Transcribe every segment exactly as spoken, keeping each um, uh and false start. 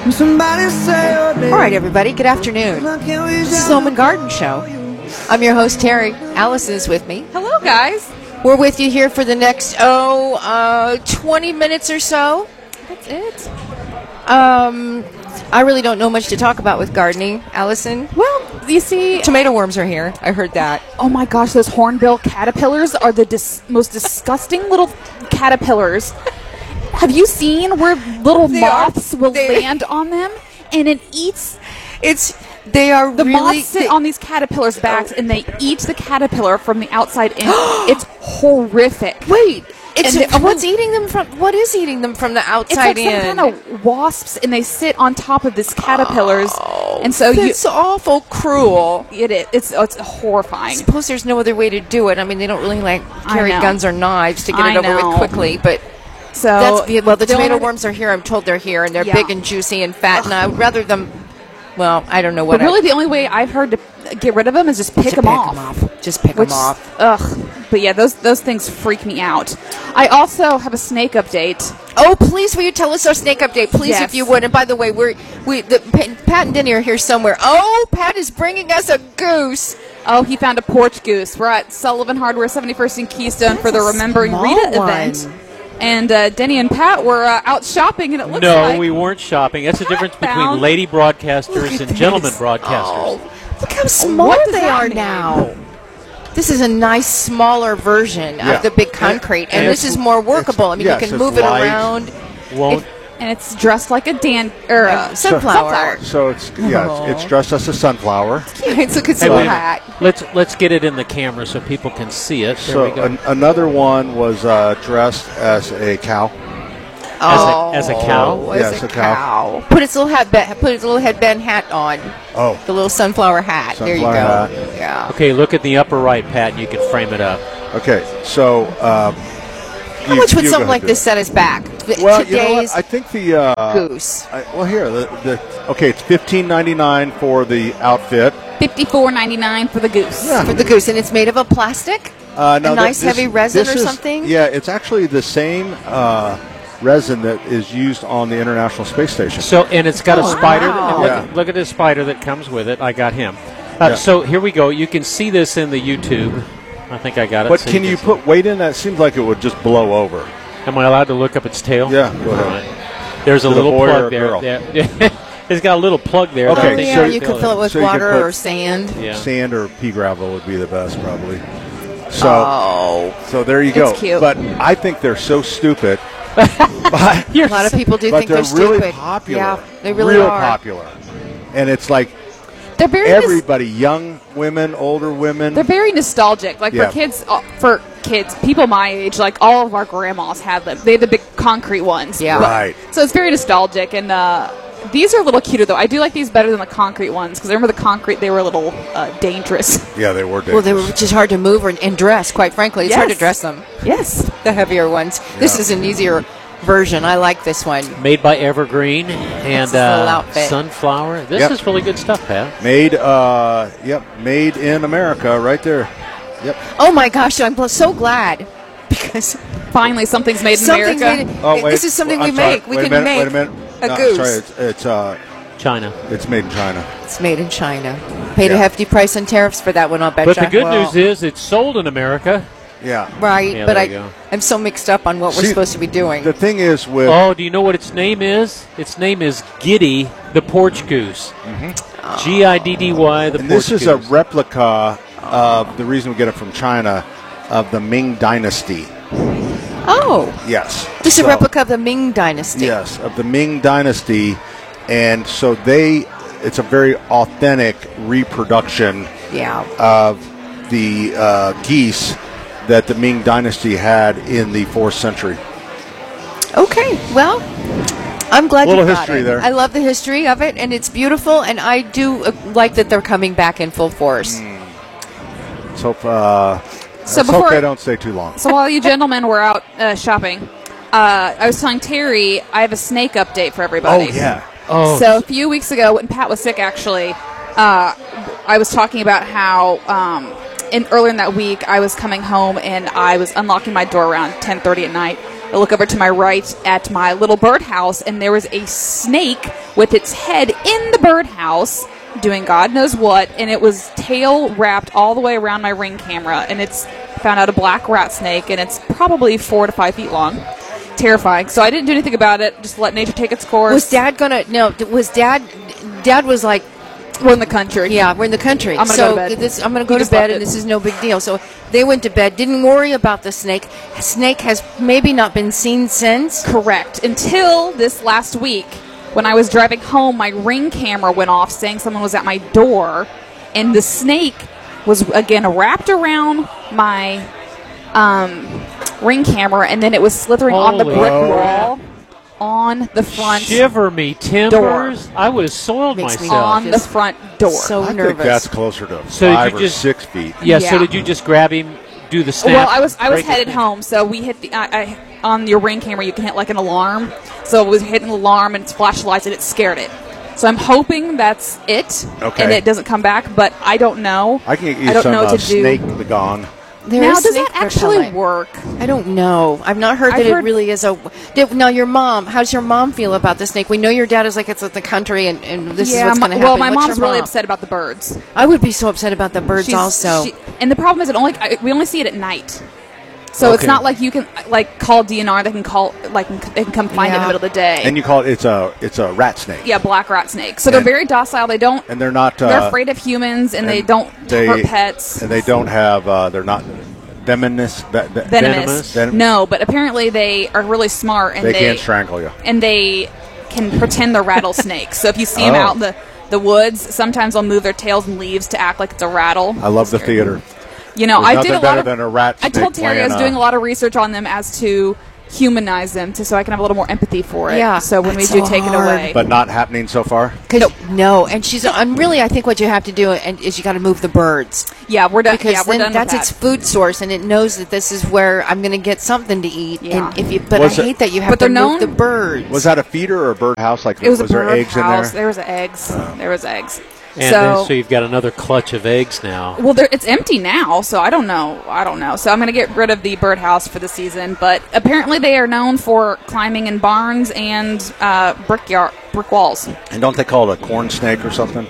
All right, everybody, good afternoon. This is Home and Garden Show. I'm your host, Terry. Allison is with me. Hello, guys. We're with you here for the next, oh, uh, twenty minutes or so. That's it. Um, I really don't know much to talk about with gardening, Allison. Well, you see, Tomato worms are here. I heard that. oh my gosh, those hornbill caterpillars are the dis- most disgusting little caterpillars. Have you seen where little They moths are- will they- land on them and it eats? It's, they are The really... moths sit they- on these caterpillars' backs and they eat the caterpillar from the outside in. It's horrific. Wait, it's, And the- what's eating them from, what is eating them from the It's outside like in? some kind of wasps, and they sit on top of these caterpillars, and so you. It's awful cruel. It is. It's it's horrifying. I suppose there's no other way to do it. I mean, they don't really like carry know. guns or knives to get I it over know. with quickly, but So that's the, well, the the tomato only- worms are here. I'm told they're here, and they're Yeah. big and juicy and fat. And I would rather them. Well, I don't know what. But really, the only way I've heard to get rid of them is just I, pick to them pick off. 'em off. Just pick Which, them off. ugh. But yeah, those those things freak me out. I also have a snake update. Oh, please, will you tell us our snake update, please, Yes. if you would? And by the way, we're we the, Pat and Denny are here somewhere. Oh, Pat is bringing us a goose. Oh, he found a porch goose. We're at Sullivan Hardware, seventy-first and Keystone, That's for the a Remembering small Rita one. event. And uh, Denny and Pat were uh, out shopping, and it looks No, like we weren't shopping. That's the difference between found- lady broadcasters Look at and this. gentlemen broadcasters. Oh, look how small What does they that are mean? now. This is a nice, smaller version Yeah. of the big concrete, and, and this it's- is more workable. I mean, yes, you can it's move it light. around. Won't and it's dressed like a dan or Uh, a sunflower. So it's yeah, it's, it's dressed as a sunflower. It's a good Hey, little wait a minute. hat. let's let's get it in the camera so people can see it. There So we go. an, another one was uh, dressed as a cow. As a- as a cow? Oh, as Yes, a a cow. cow. Put its little hat, ba- put its little headband hat on. Oh, The little sunflower hat. there you go. Sunflower hat. Yeah. Okay, look at the upper right, Pat, and you can frame it up. okay. So um, How much would something like this set us back? Th- Well, you know Today's what? I think the uh, goose. I, well, here the, the okay, it's fifteen ninety nine for the outfit. fifty-four ninety-nine for the goose. Yeah. For the goose, and it's made of a plastic. Uh, no, a th- nice this- heavy resin this or is- something. Yeah, it's actually the same uh, resin that is used on the International Space Station. So, and it's got a Oh, spider. wow. And look, Yeah. look at this spider that comes with it. I got him. Uh, Yeah. So here we go. You can see this in the YouTube. I think I got it. But so can you see. put weight in that? It seems like it would just blow over. Am I allowed to look up its tail? Yeah, go ahead. All right. There's a Is it a little boy or plug a there. girl? there. It's got a little plug there. Okay, I think yeah, so- you could fill it with so you could water put- or sand. Yeah. Sand or pea gravel would be the best, probably. So, Oh, so there you go. It's cute. But I think they're so stupid. but You're a lot of people do but think they're, they're really stupid. popular. Yeah, they really real are. popular. And it's like They're very nos- everybody, young women, older women. they're very nostalgic. Like Yeah. for kids, uh, for kids, people my age, like all of our grandmas had them. They had the big concrete ones. Yeah. But- Right. So it's very nostalgic, and uh, these are a little cuter though. I do like these better than the concrete ones because I remember the concrete they were a little uh, dangerous. Yeah, they were well, dangerous. they were just hard to move or, and dress. Quite frankly, it's hard to Yes. dress them. Yes. The heavier ones. This Yeah. is an easier version. I like this one. made by Evergreen and That's his little uh, outfit. Sunflower. This Yep. is really good stuff, Pat. Made, uh, yep, made in America, right there. Yep. Oh my gosh, I'm so glad because Finally, something's made in something's America. made. Oh wait, this is something I'm we sorry. make. We wait can a minute, make Wait a minute. a No, goose. Sorry, it's it's, uh, China. it's made in China. It's made in China. Paid a Yeah. hefty price in tariffs for that one, I'll bet But you. the good Well, news is it's sold in America. Yeah. right, Yeah, but there I, you go. I'm so mixed up on what we're See, supposed to be doing. The thing is with Oh, do you know what its name is? Its name is Giddy the Porch Goose. G I D D Y the and Porch this is Goose. a replica of the reason we get it from China of the Ming Dynasty. oh, Yes. this is a So- replica of the Ming Dynasty. Yes, of the Ming Dynasty, and so they. It's a very authentic reproduction Yeah. of the uh, geese that the Ming Dynasty had in the fourth century. Okay, well, I'm glad Little you got history it. there. I love the history of it, and it's beautiful, and I do uh, like that they're coming back in full force. Mm. Let's hope, uh, So let's before hope I- they don't stay too long. So while you gentlemen were out uh, shopping, uh, I was telling Terry I have a snake update for everybody. Oh, yeah. oh, So a few weeks ago, when Pat was sick, actually, uh, I was talking about how um, in earlier in that week I was coming home and I was unlocking my door around ten thirty at night, I look over to my right at my little birdhouse, and there was a snake with its head in the birdhouse doing God knows what, and it was tail wrapped all the way around my Ring camera, and it's found out a black rat snake, and it's probably four to five feet long. Terrifying. So I didn't do anything about it. Just let nature take its course. Was Dad gonna? No. Was Dad? Dad was like, we're in the country. yeah, we're in the country. I'm gonna so go to bed. This, I'm gonna He go to just bed, left and it. this is no big deal. So they went to bed. Didn't worry about the snake. Snake has maybe not been seen since. Correct. Until this last week, when I was driving home, my Ring camera went off saying someone was at my door, and the snake was, again, wrapped around my um, Ring camera, and then it was slithering on the Holy brick crap. wall on the front Shiver me timbers. I would have soiled Makes me myself. on the Just front door. So I think nervous. that's closer to So did five you or just- six feet. Yeah, so Yeah. did you just grab him, do the snap? Well, I was I was break his headed neck? home, so we hit the I, I, on your Ring camera. You can hit like an alarm, so it was hitting an alarm and it's flashlights and it scared it. So I'm hoping that's it, Okay. and it doesn't come back. But I don't know. I can get you I don't some know uh, what to do. snake the gone. There Now, is does snake that actually repellent. work? I don't know. I've not heard I've that heard- it really is a. Did, now, your mom. How's your mom feel about the snake? We know your dad is like it's at the country, and, and this is yeah, what's my- going to happen. well, my What's mom's your really mom? upset about the birds. I would be so upset about the birds She's- also. she- and the problem is, it only I, we only see it at night. So it's Okay. not like you can like call D N R. They can call like they can come find it in Yeah. the middle of the day. And you call it it's a it's a rat snake. yeah, black rat snakes. So they're And- very docile. They don't. And they're not. Uh, they're afraid of humans, and, they and don't they- hurt pets. And they don't have. Uh, they're not venomous. Ve- ve- venomous. venomous? No, but apparently they are really smart, and They, they, can't strangle you. and they can pretend they're rattlesnakes. So if you see them Oh. out in the the woods, sometimes they'll move their tails and leaves to act like it's a rattle. I love the theater. You know, There's I nothing did a better lot of. than a rat I snake told Terry I was playing, doing uh, a lot of research on them as to humanize them, to, so I can have a little more empathy for it. Yeah, So when we that's do so take it hard. away, But not happening so far. Cause no, and she's. I'm really. I think what you have to do and is you got to move the birds yeah, we're done. because yeah, we're then done that's with its that. food source, and it knows that this is where I'm going to get something to eat. Yeah. And if you, but Was I it- hate that you have But to they're move known- the birds. Was that a feeder or a birdhouse? Like It was, a there bird eggs house. in there? There was eggs. There was eggs. And so, then, so you've got another clutch of eggs now. well, there- it's empty now, so I don't know. I don't know. So I'm going to get rid of the birdhouse for the season. But apparently, they are known for climbing in barns and uh, brick yard, brick walls. And don't they call it a corn snake or something?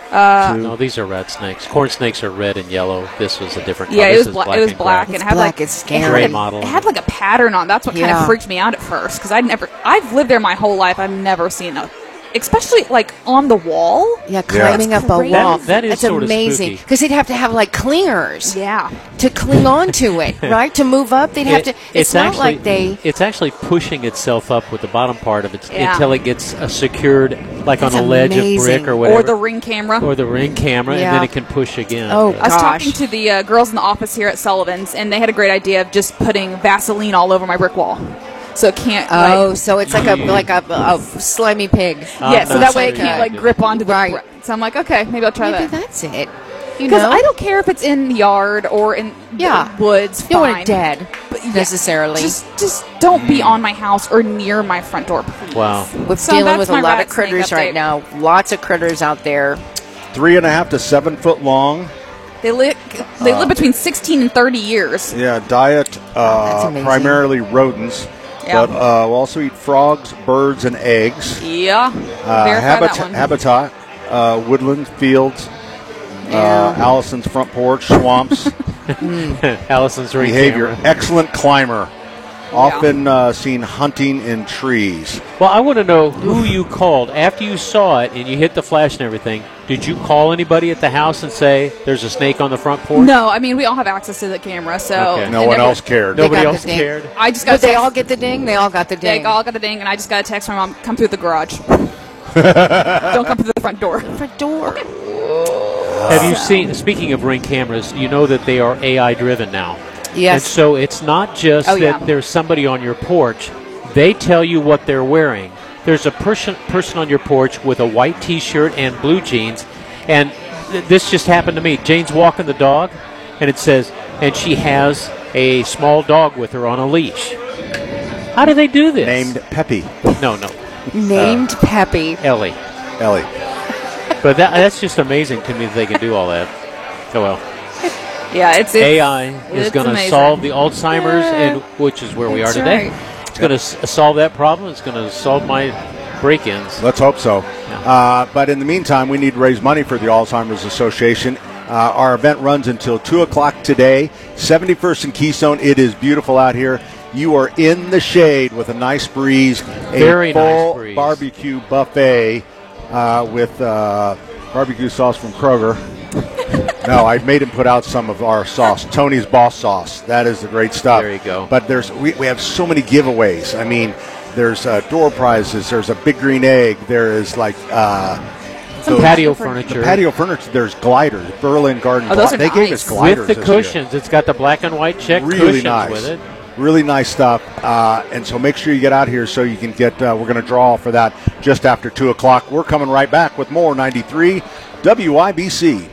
No, these are rat snakes. Corn snakes are red and yellow. This was a different color. Yeah, it This was is black. It was and black, gray. and it It's had black, like it's scary. It had, Gray like- model. It had like a pattern on. That's what kind Yeah. of freaked me out at first because I'd never. I've lived there my whole life. I've never seen a, especially like on the wall. Yeah, climbing That's up a crazy. wall. That- that is That's sorta amazing spooky. because they'd have to have like clingers Yeah. to cling on to it, right? To move up, they'd have It- to. It's, not actually, like they. It's actually pushing itself up with the bottom part of it Yeah. until it gets uh, secured, like That's on a ledge amazing. of brick or whatever, Or the Ring camera. or the Ring camera, and Yeah. then it can push again. Oh, I was Gosh. talking to the uh, girls in the office here at Sullivan's, and they had a great idea of just putting Vaseline all over my brick wall, so it can't. Oh, like, so it's like a like a, a slimy pig. I'm yeah, so not that way it sure can't you like do it. grip onto the. Right. brick. So I'm like, okay, maybe I'll try Maybe that. that's it. You Because know, I don't care if it's in the yard or in Yeah. the woods. you don't want fine. it dead But yeah, necessarily. Just, just don't be on my house or near my front door, please. Wow. We're So dealing that's with a my lot rat of critters snake right update. now. Lots of critters out there. Three and a half to seven foot long. They live. They live between sixteen and thirty years. Yeah, diet that's uh, amazing. primarily rodents, Yeah. but uh, we'll also eat frogs, birds, and eggs. Yeah. Uh, Verify habit- that one. habitat, uh, woodland, fields, uh, Allison's front porch, swamps. Allison's Ring Behavior, camera. excellent climber. Often uh, seen hunting in trees. Well, I want to know who you called after you saw it and you hit the flash and everything. Did you call anybody at the house and say there's a snake on the front porch? No, I mean we all have access to the camera, so Okay. No it one never- else cared. They Nobody got else the ding. cared. I just got. But they text- all get the ding. They all got the They ding. all got the ding, and I just got a text from my mom. Come through the garage. Don't come through the front door. front door. Have you seen, speaking of Ring cameras, you know that they are A I driven now. Yes. And so it's not just Oh, that yeah. there's somebody on your porch. They tell you what they're wearing. There's a person person on your porch with a white T-shirt and blue jeans, and th- this just happened to me. Jane's walking the dog, and it says, and she has a small dog with her on a leash. How do they do this? Named Peppy. No, no, Named Peppy. Ellie. Ellie. But that, that's just amazing to me that they can do all that. Oh well. Yeah, it's, it's A I is it's going to amazing. solve the Alzheimer's, and which is where we are That's today. right. It's going to s- solve that problem. It's going to solve my break-ins. Let's hope so. Yeah. Uh, but in the meantime, we need to raise money for the Alzheimer's Association. Uh, our event runs until two o'clock today, seventy-first and Keystone. It is beautiful out here. You are in the shade with a nice breeze, a Very full nice breeze. barbecue buffet uh, with uh, barbecue sauce from Kroger. No, I made him put out some of our sauce, Tony's Boss Sauce. That is the great stuff. There you go. But there's we, we have so many giveaways. I mean, there's uh, door prizes. There's a big green egg. There is like uh, Some patio furniture. The patio furniture. There's gliders. Berlin Garden. Oh, those gli- are they nice. gave us gliders With the this year. cushions. It's got the black and white check Really cushions nice. with it. Really nice stuff. Uh, and so make sure you get out here so you can get, uh, we're going to draw for that just after two o'clock. We're coming right back with more ninety-three W I B C.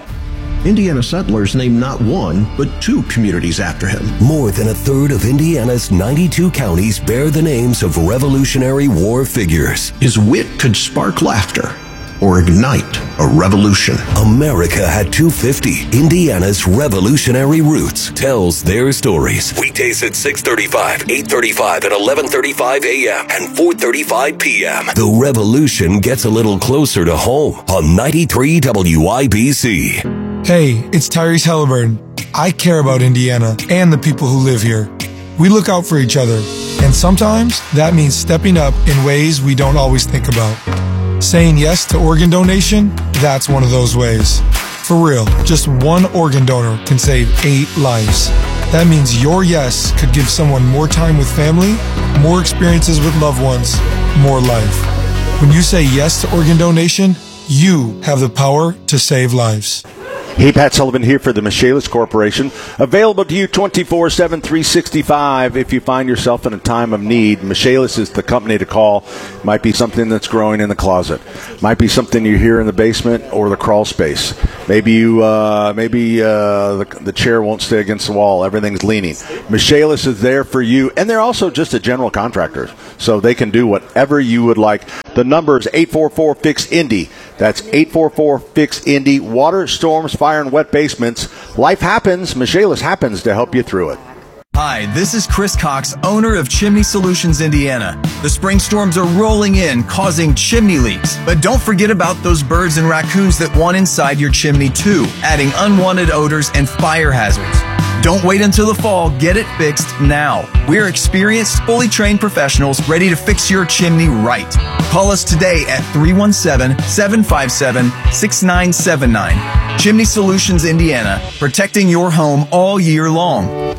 Indiana settlers named not one, but two communities after him. More than a third of Indiana's ninety-two counties bear the names of Revolutionary War figures. His wit could spark laughter or ignite a revolution. America had two fifty. Indiana's Revolutionary Roots tells their stories. Weekdays at six thirty-five, eight thirty-five, and eleven thirty-five a.m. and four thirty-five p.m. The revolution gets a little closer to home on ninety-three W I B C. Hey, it's Tyrese Halliburton. I care about Indiana and the people who live here. We look out for each other, and sometimes that means stepping up in ways we don't always think about. Saying yes to organ donation, that's one of those ways. For real, just one organ donor can save eight lives. That means your yes could give someone more time with family, more experiences with loved ones, more life. When you say yes to organ donation, you have the power to save lives. Hey, Pat Sullivan here for the Michaelis Corporation. Available to you twenty-four seven, three sixty-five if you find yourself in a time of need. Michaelis is the company to call. Might be something that's growing in the closet. Might be something you hear in the basement or the crawl space. Maybe you, uh, maybe uh, the, the chair won't stay against the wall. Everything's leaning. Michaelis is there for you, and they're also just a general contractor, so they can do whatever you would like. The number is eight four four, F I X, Indy. That's eight four four, F I X, Indy. Water, storms, fire, and wet basements. Life happens. Michaelis happens to help you through it. Hi, this is Chris Cox, owner of Chimney Solutions Indiana. The spring storms are rolling in, causing chimney leaks. But don't forget about those birds and raccoons that want inside your chimney too, adding unwanted odors and fire hazards. Don't wait until the fall. Get it fixed now. We're experienced, fully trained professionals ready to fix your chimney right. Call us today at three one seven, seven five seven, six nine seven nine. Chimney Solutions Indiana, protecting your home all year long.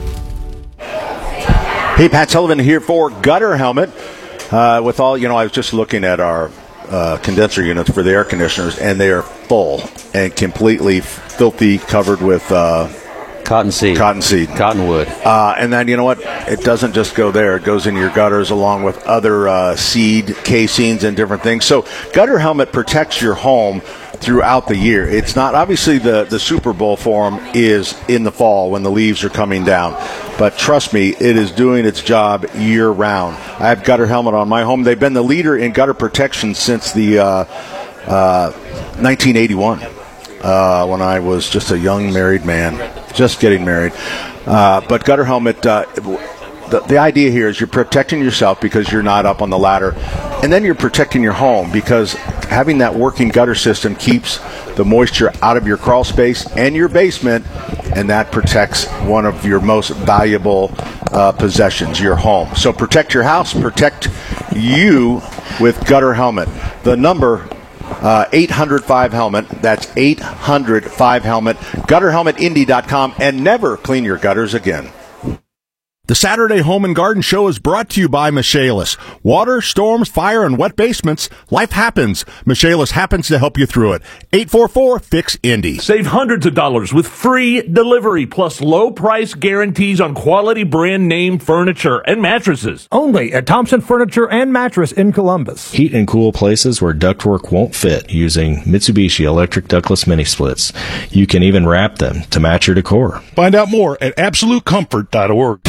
Hey, Pat Sullivan here for Gutter Helmet. Uh, with all, you know, I was just looking at our uh, condenser units for the air conditioners, and they are full and completely filthy, covered with uh, Cottonseed. Cottonseed. Cottonwood. Uh, and then, you know what? It doesn't just go there. It goes into your gutters along with other uh, seed casings and different things. So Gutter Helmet protects your home throughout the year. It's not, obviously the, the Super Bowl for them is in the fall when the leaves are coming down. But trust me, it is doing its job year round. I have Gutter Helmet on my home. They've been the leader in gutter protection since the uh, uh, nineteen eighty-one. Uh, when I was just a young married man, just getting married. Uh, but Gutter Helmet, uh, the, the idea here is you're protecting yourself because you're not up on the ladder, and then you're protecting your home because having that working gutter system keeps the moisture out of your crawl space and your basement, and that protects one of your most valuable uh, possessions, your home. So protect your house, protect you with Gutter Helmet. The number Uh, eight hundred five helmet. That's eight hundred five helmet. gutter helmet indy dot com, and never clean your gutters again. The Saturday Home and Garden Show is brought to you by Michaelis. Water, storms, fire, and wet basements. Life happens. Michaelis happens to help you through it. eight four four, F I X, Indy. Save hundreds of dollars with free delivery plus low price guarantees on quality brand name furniture and mattresses. Only at Thompson Furniture and Mattress in Columbus. Heat and cool places where ductwork won't fit using Mitsubishi electric ductless mini splits. You can even wrap them to match your decor. Find out more at absolute comfort dot org.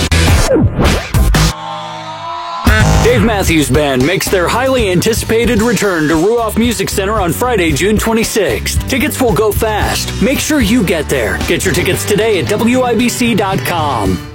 Dave Matthews Band makes their highly anticipated return to Ruoff Music Center on Friday, June twenty-sixth. Tickets will go fast. Make sure you get there. Get your tickets today at W I B C dot com.